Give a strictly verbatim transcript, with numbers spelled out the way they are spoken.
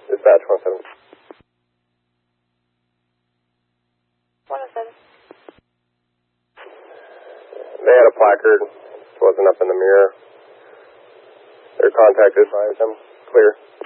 Dispatch one seven. one oh seven. They had a placard. It wasn't up in the mirror. Their contact advised them. Clear.